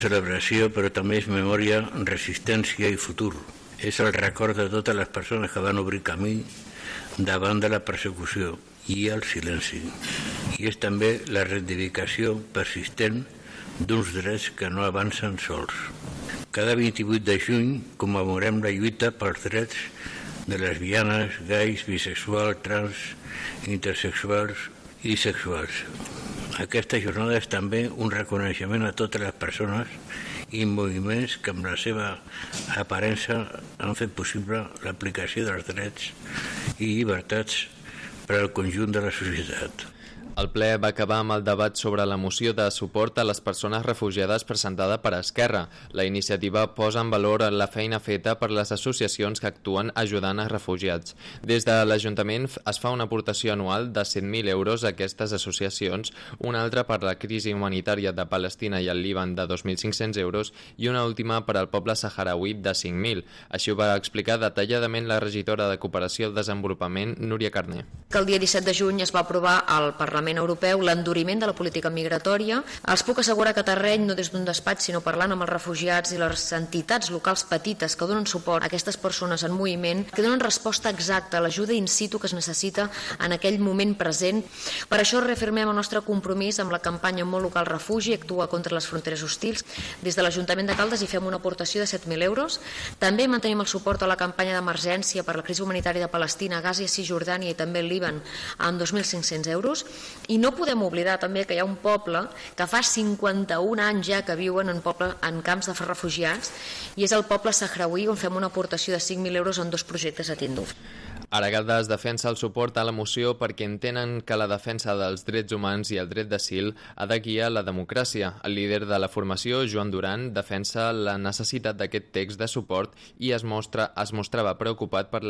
Celebració, però també és memòria, resistència i futur. És el record de totes les persones que van obrir camí davant de la persecució i el silenci. I és també la reivindicació persistent d'uns drets que no avancen sols. Cada 28 de juny commemorem la lluita pels drets de lesbianes, gais, bisexuals, trans, intersexuals i sexuals. Aquesta jornada és també un reconeixement a totes les persones i moviments que amb la seva aparença han fet possible l'aplicació dels drets i llibertats per al conjunt de la societat. El ple va acabar amb el debat sobre la moció de suport a les persones refugiades presentada per Esquerra. La iniciativa posa en valor la feina feta per les associacions que actuen ajudant a refugiats. Des de l'Ajuntament es fa una aportació anual de 100.000 euros a aquestes associacions, una altra per la crisi humanitària de Palestina i el Líban de 2.500 euros i una última per al poble saharauí de 5.000. Així ho va explicar detalladament la regidora de Cooperació al Desenvolupament, Núria Carner. El dia 17 de juny es va aprovar al Parlament Europeu l'enduriment de la política migratòria. Els puc assegurar que terreny, no des d'un despatx, sinó parlant amb els refugiats i les entitats locals petites que donen suport a aquestes persones en moviment, que donen resposta exacta a l'ajuda in situ que es necessita en aquell moment present. Per això reafirmem el nostre compromís amb la campanya Món Local Refugi, actua contra les fronteres hostils. Des de l'Ajuntament de Caldes hi fem una aportació de 7.000 euros. També mantenim el suport a la campanya d'emergència per la crisi humanitària de Palestina, Gaza, Cisjordània i també el Líban amb 2.500 euros. I no podem oblidar també que hi ha un poble que fa 51 anys ja que viuen en camps de refugiats i és el poble sahrauí, on fem una aportació de 5.000 euros en 2 projectes a Tinduf. Aragada es defensa el suport a la moció perquè entenen que la defensa dels drets humans i el dret d'asil ha de guiar la democràcia. El líder de la formació, Joan Duran, defensa la necessitat d'aquest text de suport i es mostrava preocupat per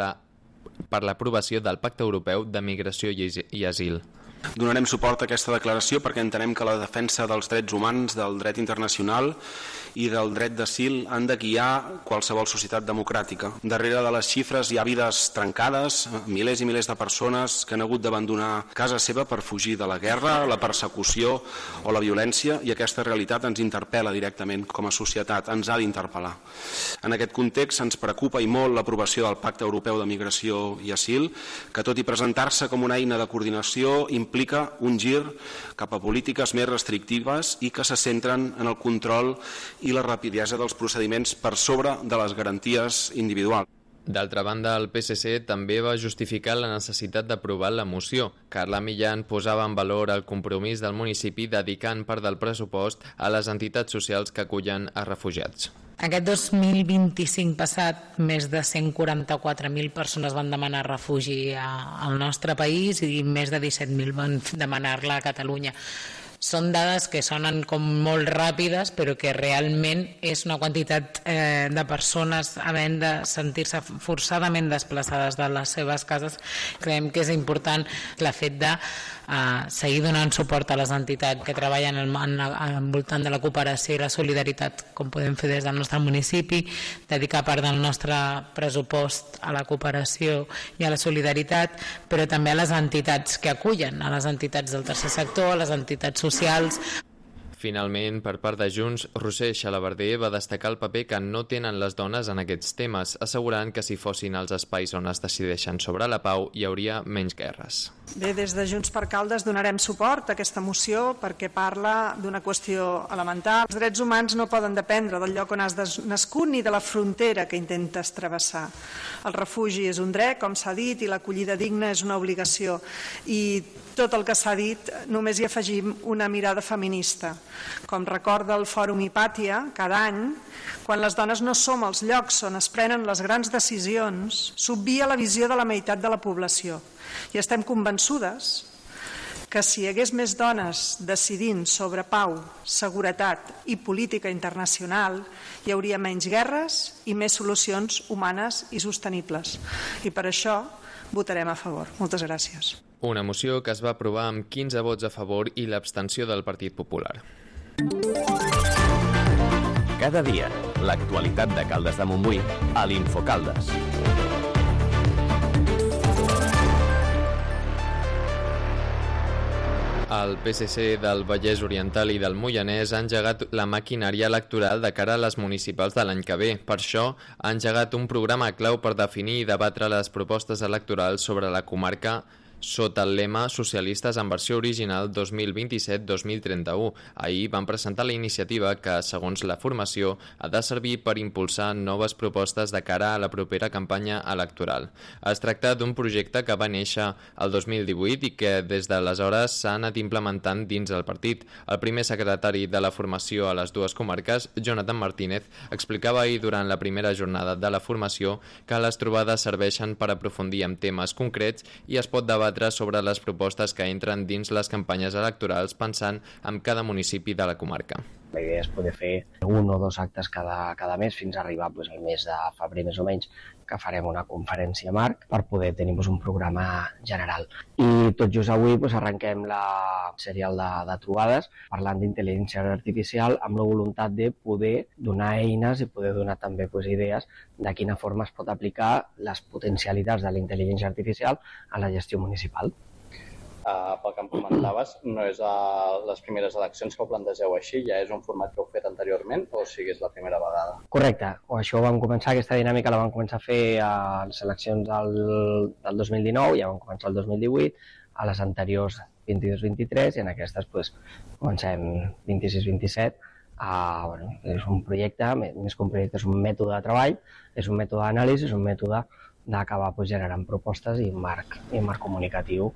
l'aprovació del Pacte Europeu de Migració i Asil. Donarem suport a aquesta declaració perquè entenem que la defensa dels drets humans, del dret internacional i del dret d'asil han de guiar qualsevol societat democràtica. Darrere de les xifres hi ha vides trencades, milers i milers de persones que han hagut d'abandonar casa seva per fugir de la guerra, la persecució o la violència, i aquesta realitat ens interpel·la directament com a societat, ens ha d'interpel·lar. En aquest context ens preocupa i molt l'aprovació del Pacte Europeu de Migració i Asil, que tot i presentar-se com una eina de coordinació implica un gir cap a polítiques més restrictives i que se centren en el control i la rapidesa dels procediments per sobre de les garanties individuals. D'altra banda, el PSC també va justificar la necessitat d'aprovar la moció. Carla Millán posava en valor el compromís del municipi dedicant part del pressupost a les entitats socials que acullen a refugiats. Aquest 2025 passat, més de 144.000 persones van demanar refugi al nostre país i més de 17.000 van demanar-la a Catalunya. Són dades que sonen com molt ràpides, però que realment és una quantitat de persones havent de sentir-se forçadament desplaçades de les seves cases. Creiem que és important el fet de seguir donant suport a les entitats que treballen al voltant de la cooperació i la solidaritat, com podem fer des del nostre municipi, dedicar part del nostre pressupost a la cooperació i a la solidaritat, però també a les entitats que acullen, a les entitats del tercer sector, a les entitats socials. Finalment, per part de Junts, Roser Xalabarder va destacar el paper que no tenen les dones en aquests temes, assegurant que si fossin els espais on es decideixen sobre la pau hi hauria menys guerres. Bé, des de Junts per Caldes donarem suport a aquesta moció perquè parla d'una qüestió elemental. Els drets humans no poden dependre del lloc on has nascut ni de la frontera que intentes travessar. El refugi és un dret, com s'ha dit, i l'acollida digna és una obligació. I tot el que s'ha dit només hi afegim una mirada feminista. Com recorda el Fòrum Hipàtia, cada any, quan les dones no som als llocs on es prenen les grans decisions, s'obvia la visió de la meitat de la població. I estem convençudes que si hi hagués més dones decidint sobre pau, seguretat i política internacional, hi hauria menys guerres i més solucions humanes i sostenibles. I per això votarem a favor. Moltes gràcies. Una moció que es va aprovar amb 15 vots a favor i l'abstenció del Partit Popular. Cada dia, l'actualitat de Caldes de Montbui a l'Infocaldes. El PSC del Vallès Oriental i del Moianès ha engegat la maquinària electoral de cara a les municipals de l'any que ve. Per això ha engegat un programa clau per definir i debatre les propostes electorals sobre la comarca sota el lema Socialistes en versió original 2027-2031. Ahir van presentar la iniciativa que, segons la formació, ha de servir per impulsar noves propostes de cara a la propera campanya electoral. Es tracta d'un projecte que va néixer el 2018 i que des d'aleshores s'ha anat implementant dins el partit. El primer secretari de la formació a les dues comarques, Jonathan Martínez, explicava ahir durant la primera jornada de la formació que les trobades serveixen per aprofundir en temes concrets i es pot debatre sobre les propostes que entren dins les campanyes electorals pensant en cada municipi de la comarca. La idea és poder fer 1 o 2 actes cada mes fins a arribar al mes de febrer més o menys, que farem una conferència marc per poder tenir un programa general. I tot just avui arrenquem la serial de trobades parlant d'intel·ligència artificial amb la voluntat de poder donar eines i poder donar també idees de quina forma es pot aplicar les potencialitats de la intel·ligència artificial a la gestió municipal. Pel que em comentaves, no és les primeres eleccions que ho plantegeu així, ja és un format que heu fet anteriorment o sigui és la primera vegada? Correcte, això vam començar, aquesta dinàmica la vam començar a fer a les eleccions del 2019, ja vam començar el 2018, a les anteriors 22-23 i en aquestes comencem 26-27. És un projecte, més que un projecte, és un mètode de treball, és un mètode d'anàlisi, és un mètode d'acabar generant propostes i un marc comunicatiu.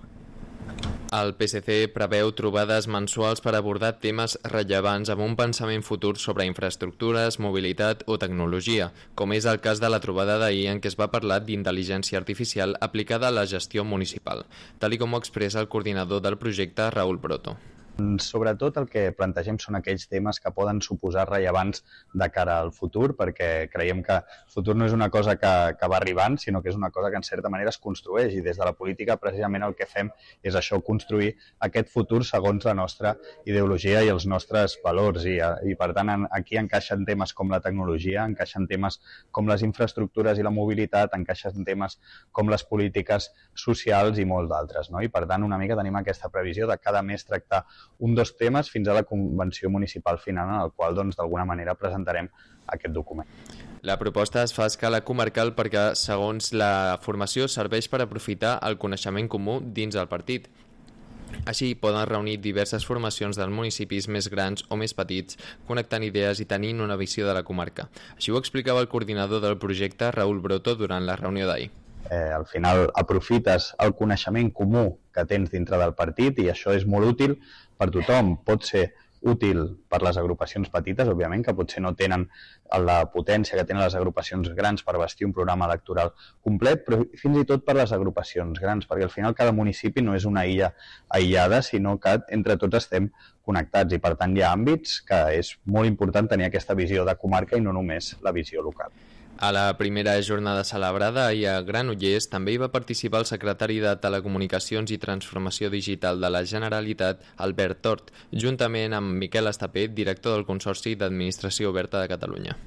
El PSC preveu trobades mensuals per abordar temes rellevants amb un pensament futur sobre infraestructures, mobilitat o tecnologia, com és el cas de la trobada d'ahir en què es va parlar d'intel·ligència artificial aplicada a la gestió municipal, tal com ho expressa el coordinador del projecte, Raúl Broto. Sobretot el que plantegem són aquells temes que poden suposar rellevants de cara al futur, perquè creiem que el futur no és una cosa que va arribant, sinó que és una cosa que en certa manera es construeix i des de la política precisament el que fem és això, construir aquest futur segons la nostra ideologia i els nostres valors i per tant aquí encaixen temes com la tecnologia, encaixen temes com les infraestructures i la mobilitat, encaixen temes com les polítiques socials i molts d'altres, no? I per tant una mica tenim aquesta previsió de cada mes tractar 1-2 temes fins a la convenció municipal final en el qual d'alguna manera presentarem aquest document. La proposta es fa a escala comarcal perquè, segons la formació, serveix per aprofitar el coneixement comú dins del partit. Així poden reunir diverses formacions dels municipis més grans o més petits, connectant idees i tenint una visió de la comarca. Així ho explicava el coordinador del projecte, Raúl Broto, durant la reunió d'ahir. Al final aprofites el coneixement comú que tens dintre del partit i això és molt útil per tothom. Pot ser útil per les agrupacions petites, òbviament, que potser no tenen la potència que tenen les agrupacions grans per vestir un programa electoral complet, però fins i tot per les agrupacions grans, perquè al final cada municipi no és una illa aïllada, sinó que entre tots estem connectats i per tant hi ha àmbits que és molt important tenir aquesta visió de comarca i no només la visió local. A la primera jornada celebrada ahir a Granollers també hi va participar el secretari de Telecomunicacions i Transformació Digital de la Generalitat, Albert Tort, juntament amb Miquel Estapé, director del Consorci d'Administració Oberta de Catalunya.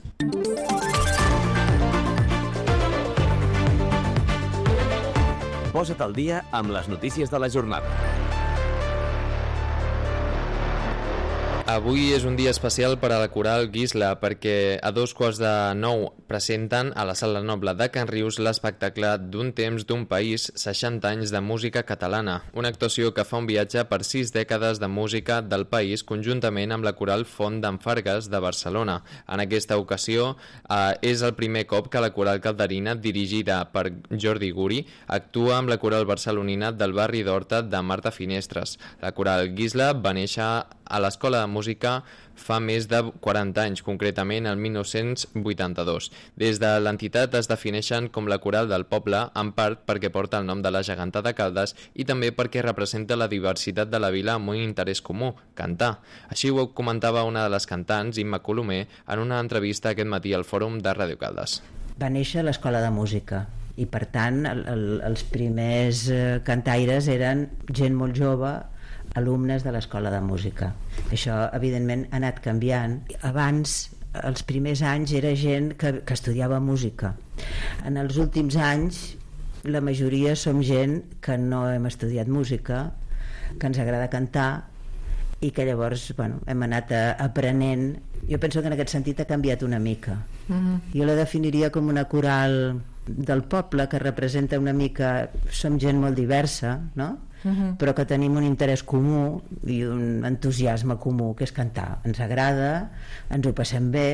Posa't al dia amb les notícies de la jornada. Avui és un dia especial per a la Coral Guisla perquè a 8:45 presenten a la Sala Noble de Can Rius l'espectacle D'un temps d'un país, 60 anys de música catalana, una actuació que fa un viatge per 6 dècades de música del país conjuntament amb la Coral Font d'en Fargues de Barcelona. En aquesta ocasió és el primer cop que la Coral Calderina, dirigida per Jordi Guri, actua amb la Coral Barcelonina del barri d'Horta de Marta Finestres. La Coral Guisla va néixer a l'Escola de Música fa més de 40 anys, concretament el 1982. Des de l'entitat es defineixen com la coral del poble, en part perquè porta el nom de la geganta de Caldes i també perquè representa la diversitat de la vila amb un interès comú, cantar. Així ho comentava una de les cantants, Imma Colomer, en una entrevista aquest matí al Fòrum de Ràdio Caldes. Va néixer a l'Escola de Música i per tant els primers cantaires eren gent molt jove, alumnes de l'Escola de Música. Això evidentment ha anat canviant. Abans, els primers anys, era gent que estudiava música. En els últims anys la majoria som gent que no hem estudiat música, que ens agrada cantar i que llavors hem anat aprenent. Jo penso que en aquest sentit ha canviat una mica. Jo la definiria com una coral del poble que representa una mica, som gent molt diversa, no? Però que tenim un interès comú i un entusiasme comú, que és cantar. Ens agrada, ens ho passem bé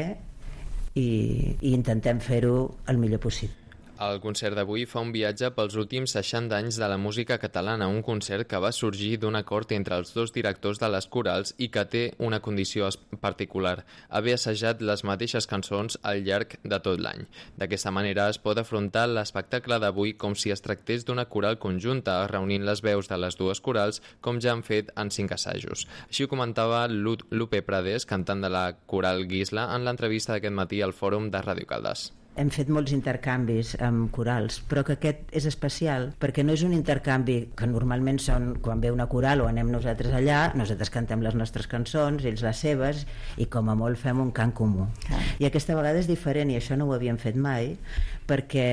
i intentem fer-ho el millor possible. El concert d'avui fa un viatge pels últims 60 anys de la música catalana, un concert que va sorgir d'un acord entre els dos directors de les corals i que té una condició particular, haver assajat les mateixes cançons al llarg de tot l'any. D'aquesta manera es pot afrontar l'espectacle d'avui com si es tractés d'una coral conjunta, reunint les veus de les dues corals, com ja han fet en 5 assajos. Així ho comentava Lupe Prades, cantant de la coral Guisla, en l'entrevista d'aquest matí al fòrum de Ràdio Caldes. Hem fet molts intercanvis amb corals, però que aquest és especial perquè no és un intercanvi que normalment són quan ve una coral o anem nosaltres allà, nosaltres cantem les nostres cançons, ells les seves, i com a molt fem un cant comú. I aquesta vegada és diferent, i això no ho havíem fet mai, perquè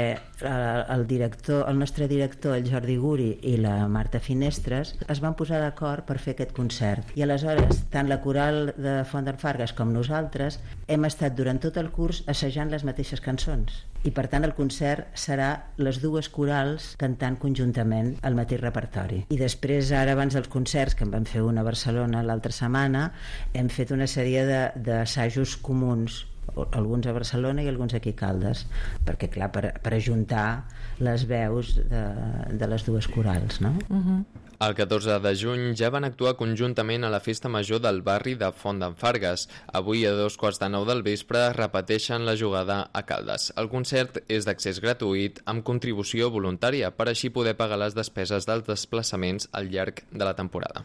el nostre director, el Jordi Guri, i la Marta Finestres es van posar d'acord per fer aquest concert. I aleshores, tant la coral de Font d'en Fargues com nosaltres hem estat durant tot el curs assajant les mateixes cançons. I per tant el concert serà les dues corals cantant conjuntament el mateix repertori. I després, ara abans dels concerts, que en vam fer una a Barcelona l'altra setmana, hem fet una sèrie d'assajos comuns, alguns a Barcelona i alguns aquí a Caldes, perquè clar, per ajuntar les veus de les dues corals, no? El 14 de juny ja van actuar conjuntament a la festa major del barri de Font d'en Fargues. Avui a 9:15 del vespre repeteixen la jugada a Caldes. El concert és d'accés gratuït amb contribució voluntària per així poder pagar les despeses dels desplaçaments al llarg de la temporada.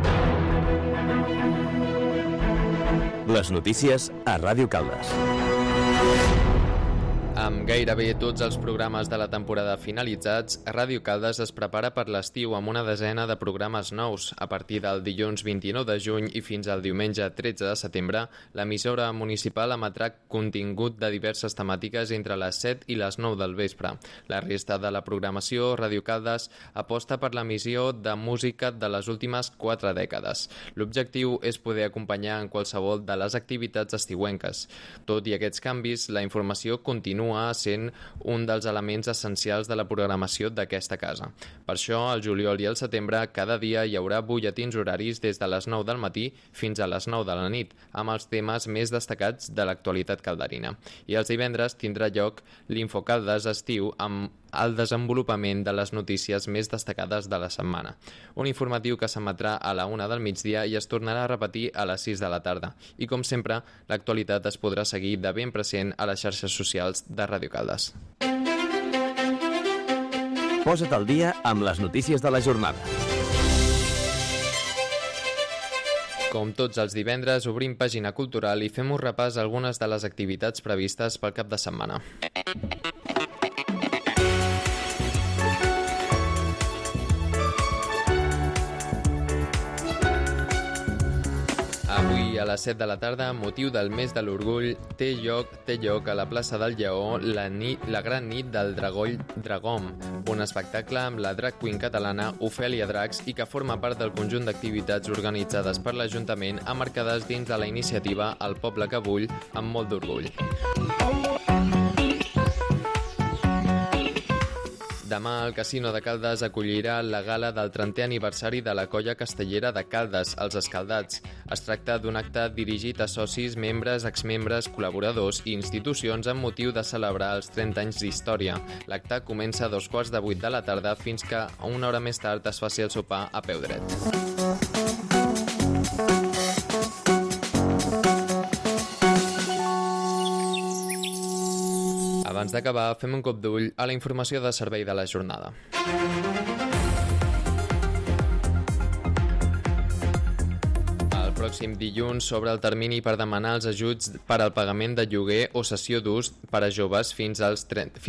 Les notícies a Ràdio Caldes. Amb gairebé tots els programes de la temporada finalitzats, Ràdio Caldes es prepara per l'estiu amb una desena de programes nous. A partir del dilluns 29 de juny i fins al diumenge 13 de setembre, l'emissora municipal emetrà contingut de diverses temàtiques entre les 7 i les 9 del vespre. La resta de la programació, Ràdio Caldes aposta per l'emissió de música de les últimes 4 dècades. L'objectiu és poder acompanyar en qualsevol de les activitats estiuenques. Tot i aquests canvis, la informació continua sent un dels elements essencials de la programació d'aquesta casa. Per això, al juliol i al setembre, cada dia hi haurà butlletins horaris des de les 9 del matí fins a les 9 de la nit, amb els temes més destacats de l'actualitat calderina. I els divendres tindrà lloc l'Infocaldes estiu amb el desenvolupament de les notícies més destacades de la setmana. Un informatiu que s'emetrà a la 1 del migdia i es tornarà a repetir a les 6 de la tarda. I com sempre, l'actualitat es podrà seguir de ben present a les xarxes socials de Ràdio Caldes. Posa't al dia amb les notícies de la jornada. Com tots els divendres, obrim pàgina cultural i fem un repàs a algunes de les activitats previstes pel cap de setmana. Avui a les 7 de la tarda, amb motiu del mes de l'orgull, té lloc a la plaça del Lleó la gran nit del Dragom, un espectacle amb la drag queen catalana Ofèlia Dracs i que forma part del conjunt d'activitats organitzades per l'Ajuntament emmarcades dins de la iniciativa El poble que bull amb molt d'orgull. Demà el Casino de Caldes acollirà la gala del 30è aniversari de la colla castellera de Caldes, els Escaldats. Es tracta d'un acte dirigit a socis, membres, exmembres, col·laboradors i institucions amb motiu de celebrar els 30 anys d'història. L'acte comença a 7:15 de la tarda fins que una hora més tard es faci el sopar a peu dret. Abans d'acabar, fem un cop d'ull a la informació de servei de la jornada. El pròxim dilluns s'obre el termini per demanar els ajuts per al pagament de lloguer o cessió d'ús per a joves fins a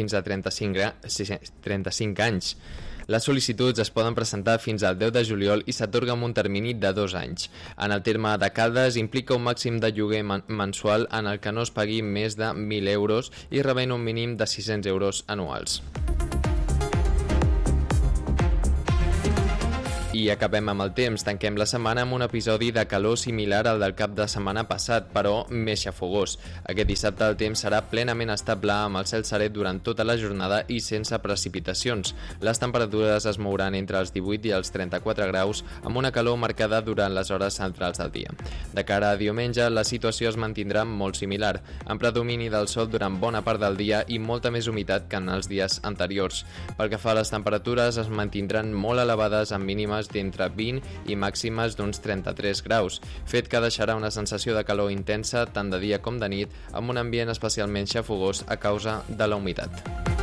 35 anys. Les sol·licituds es poden presentar fins al 10 de juliol i s'atorga amb un termini de 2 anys. En el terme de Caldes implica un màxim de lloguer mensual en el que no es pagui més de 1.000 euros i rebent un mínim de 600 euros anuals. I acabem amb el temps. Tanquem la setmana amb un episodi de calor similar al del cap de setmana passat, però més xafogós. Aquest dissabte el temps serà plenament estable amb el cel serè durant tota la jornada i sense precipitacions. Les temperatures es mouran entre els 18 i els 34 graus amb una calor marcada durant les hores centrals del dia. De cara a diumenge, la situació es mantindrà molt similar, amb predomini del sol durant bona part del dia i molta més humitat que en els dies anteriors. Pel que fa a les temperatures, es mantindran molt elevades amb mínimes d'entre 20 i màximes d'uns 33 graus, fet que deixarà una sensació de calor intensa tant de dia com de nit, amb un ambient especialment xafogós a causa de la humitat.